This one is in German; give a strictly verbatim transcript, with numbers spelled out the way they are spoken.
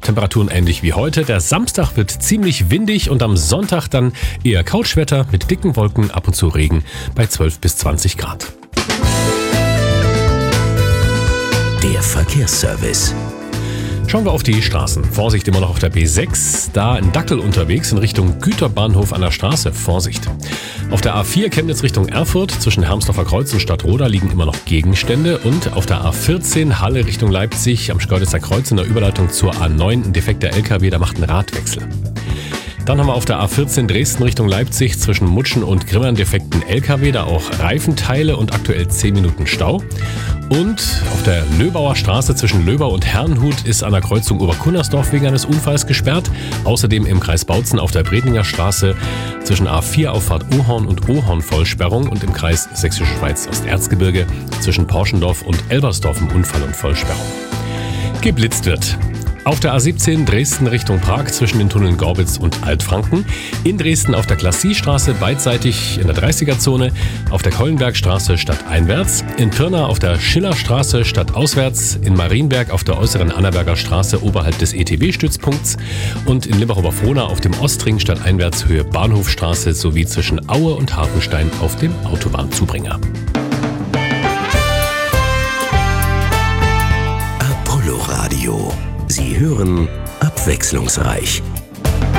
Temperaturen ähnlich wie heute. Der Samstag wird ziemlich windig und am Sonntag dann eher Couchwetter mit dicken Wolken, ab und zu Regen bei zwölf bis zwanzig Grad. Der Verkehrsservice. Schauen wir auf die Straßen. Vorsicht immer noch auf der B sechs, da ein Dackel unterwegs in Richtung Güterbahnhof an der Straße. Vorsicht. Auf der A vier Chemnitz Richtung Erfurt zwischen Hermsdorfer Kreuz und Stadtroda liegen immer noch Gegenstände. Und auf der A vierzehn Halle Richtung Leipzig am Schkeuditzer Kreuz in der Überleitung zur A neun ein defekter L K W, da macht einen Radwechsel. Dann haben wir auf der A vierzehn Dresden Richtung Leipzig zwischen Mutschen und Grimmern defekten L K W, da auch Reifenteile und aktuell zehn Minuten Stau. Und auf der Löbauer Straße zwischen Löbau und Herrnhut ist an der Kreuzung Oberkunnersdorf wegen eines Unfalls gesperrt. Außerdem im Kreis Bautzen auf der Bredninger Straße zwischen A vier Auffahrt Ohorn und Ohorn Vollsperrung und im Kreis Sächsische Schweiz Osterzgebirge zwischen Porschendorf und Elbersdorf im Unfall und Vollsperrung. Geblitzt wird. Auf der A siebzehn Dresden Richtung Prag zwischen den Tunneln Gorbitz und Altfranken. In Dresden auf der Glacis-Straße beidseitig in der dreißiger-Zone. Auf der Kollenbergstraße stadteinwärts. In Pirna auf der Schillerstraße stadtauswärts. In Marienberg auf der äußeren Annaberger Straße oberhalb des E T B-Stützpunkts. Und in Limbach-Oberfrohna auf dem Ostring stadteinwärts Höhe Bahnhofstraße sowie zwischen Aue und Hartenstein auf dem Autobahnzubringer. Apollo Radio. Sie hören abwechslungsreich.